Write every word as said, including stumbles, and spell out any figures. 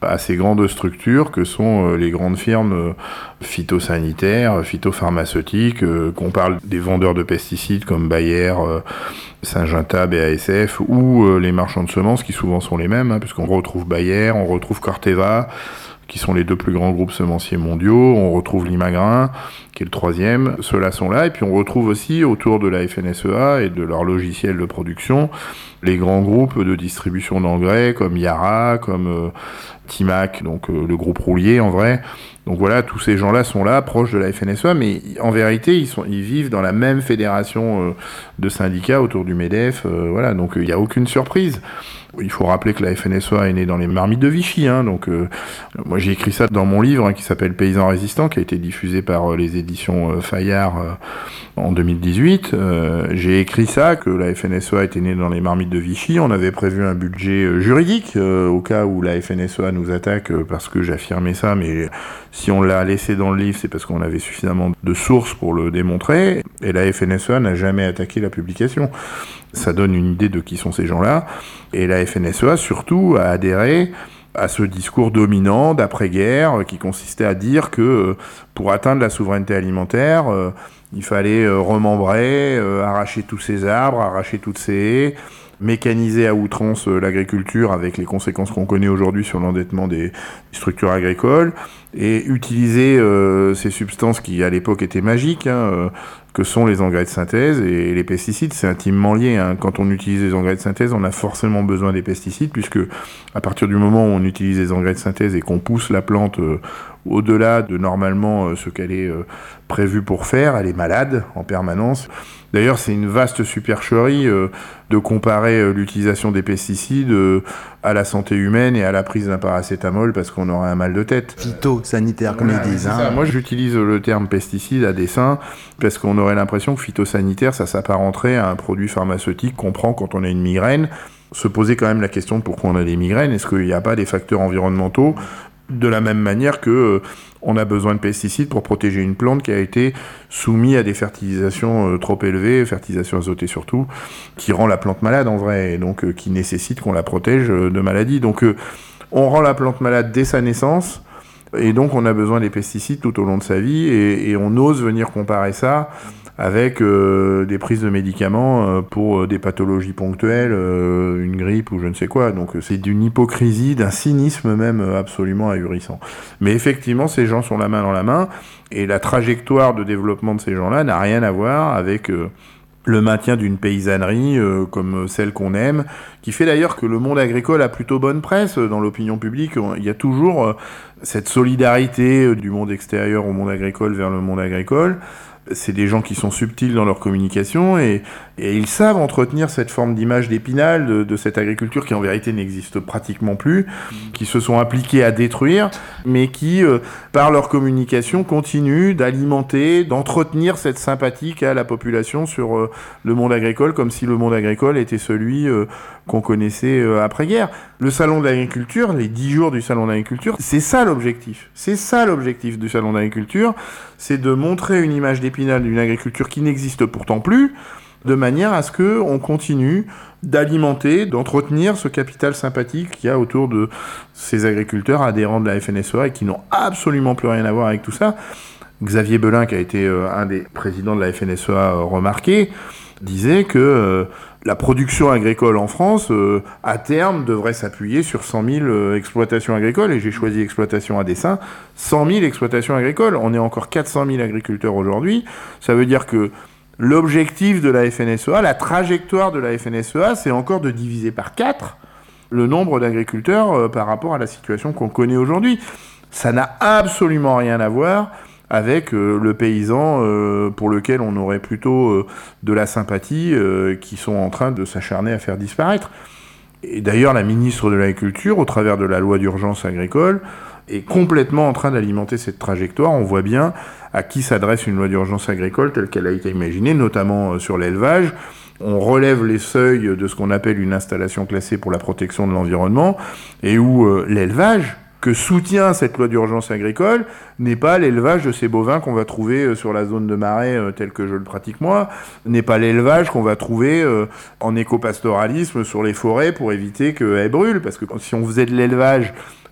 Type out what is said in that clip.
à ces grandes structures que sont les grandes firmes phytosanitaires, phytopharmaceutiques, qu'on parle des vendeurs de pesticides comme Bayer, Syngenta, B A S F, ou les marchands de semences qui souvent sont les mêmes, hein, puisqu'on retrouve Bayer, on retrouve Corteva, qui sont les deux plus grands groupes semenciers mondiaux, on retrouve Limagrain, qui est le troisième, ceux-là sont là, et puis on retrouve aussi autour de la F N S E A et de leur logiciel de production, les grands groupes de distribution d'engrais, comme Yara, comme euh, Timac, donc euh, le groupe roulier en vrai. Donc voilà, tous ces gens-là sont là, proches de la F N S E A, mais en vérité, ils, sont, ils vivent dans la même fédération euh, de syndicats autour du MEDEF, euh, voilà, donc il euh, n'y a aucune surprise. Il faut rappeler que la F N S E A est née dans les marmites de Vichy, hein, donc euh, moi j'ai écrit ça dans mon livre hein, qui s'appelle Paysans résistants, qui a été diffusé par euh, les éditions euh, Fayard euh, en deux mille dix-huit. Euh, j'ai écrit ça, que la F N S E A était née dans les marmites de Vichy. On avait prévu un budget euh, juridique euh, au cas où la F N S E A nous attaque euh, parce que j'affirmais ça, mais si on l'a laissé dans le livre, c'est parce qu'on avait suffisamment de sources pour le démontrer, et la F N S E A n'a jamais attaqué la publication. Ça donne une idée de qui sont ces gens-là, et la F N S E A surtout a adhéré à ce discours dominant d'après-guerre qui consistait à dire que pour atteindre la souveraineté alimentaire, il fallait remembrer, arracher tous ces arbres, arracher toutes ces haies, mécaniser à outrance l'agriculture avec les conséquences qu'on connaît aujourd'hui sur l'endettement des structures agricoles, et utiliser euh, ces substances qui à l'époque étaient magiques, hein, euh, que sont les engrais de synthèse et les pesticides. C'est intimement lié, hein. Quand on utilise les engrais de synthèse, on a forcément besoin des pesticides, puisque à partir du moment où on utilise les engrais de synthèse et qu'on pousse la plante euh, au-delà de normalement euh, ce qu'elle est euh, prévue pour faire, elle est malade en permanence. D'ailleurs, c'est une vaste supercherie euh, de comparer euh, l'utilisation des pesticides euh, à la santé humaine et à la prise d'un paracétamol parce qu'on aurait un mal de tête. Phytosanitaire, comme voilà, ils disent. Hein. Moi, j'utilise le terme pesticide à dessein parce qu'on aurait l'impression que phytosanitaire, ça s'apparenterait à un produit pharmaceutique qu'on prend quand on a une migraine. Se poser quand même la question de pourquoi on a des migraines. Est-ce qu'il n'y a pas des facteurs environnementaux ? De la même manière que euh, on a besoin de pesticides pour protéger une plante qui a été soumise à des fertilisations euh, trop élevées, fertilisation azotée surtout, qui rend la plante malade en vrai, et donc euh, qui nécessite qu'on la protège euh, de maladies. Donc euh, on rend la plante malade dès sa naissance, et donc on a besoin des pesticides tout au long de sa vie, et, et on ose venir comparer ça avec euh, des prises de médicaments euh, pour euh, des pathologies ponctuelles, euh, une grippe ou je ne sais quoi. Donc euh, c'est d'une hypocrisie, d'un cynisme même euh, absolument ahurissant. Mais effectivement, ces gens sont la main dans la main, et la trajectoire de développement de ces gens-là n'a rien à voir avec euh, le maintien d'une paysannerie euh, comme celle qu'on aime, qui fait d'ailleurs que le monde agricole a plutôt bonne presse dans l'opinion publique. Il y a toujours euh, cette solidarité euh, du monde extérieur au monde agricole vers le monde agricole. C'est des gens qui sont subtils dans leur communication et, et ils savent entretenir cette forme d'image d'Épinal de, de cette agriculture qui en vérité n'existe pratiquement plus, qui se sont appliqués à détruire, mais qui, euh, par leur communication, continuent d'alimenter, d'entretenir cette sympathie qu'a la population sur euh, le monde agricole, comme si le monde agricole était celui euh, qu'on connaissait euh, après-guerre. Le salon de l'agriculture, les dix jours du salon de l'agriculture, c'est ça l'objectif. C'est ça l'objectif du salon de l'agriculture, c'est de montrer une image d'Épinal d'une agriculture qui n'existe pourtant plus, de manière à ce qu'on continue d'alimenter, d'entretenir ce capital sympathique qu'il y a autour de ces agriculteurs adhérents de la F N S E A et qui n'ont absolument plus rien à voir avec tout ça. Xavier Belin, qui a été euh, un des présidents de la F N S E A euh, remarqué, disait que euh, la production agricole en France, euh, à terme, devrait s'appuyer sur cent mille euh, exploitations agricoles, et j'ai choisi exploitation à dessein, cent mille exploitations agricoles. On est encore quatre cent mille agriculteurs aujourd'hui. Ça veut dire que l'objectif de la F N S E A, la trajectoire de la F N S E A, c'est encore de diviser par quatre le nombre d'agriculteurs euh, par rapport à la situation qu'on connaît aujourd'hui. Ça n'a absolument rien à voir avec euh, le paysan euh, pour lequel on aurait plutôt euh, de la sympathie, euh, qui sont en train de s'acharner à faire disparaître. Et d'ailleurs, la ministre de l'Agriculture, au travers de la loi d'urgence agricole, est complètement en train d'alimenter cette trajectoire. On voit bien à qui s'adresse une loi d'urgence agricole telle qu'elle a été imaginée, notamment euh, sur l'élevage. On relève les seuils de ce qu'on appelle une installation classée pour la protection de l'environnement, et où euh, l'élevage que soutient cette loi d'urgence agricole n'est pas l'élevage de ces bovins qu'on va trouver sur la zone de marais euh, tel que je le pratique moi, n'est pas l'élevage qu'on va trouver euh, en éco-pastoralisme sur les forêts pour éviter qu'elles brûlent. Parce que si on faisait de l'élevage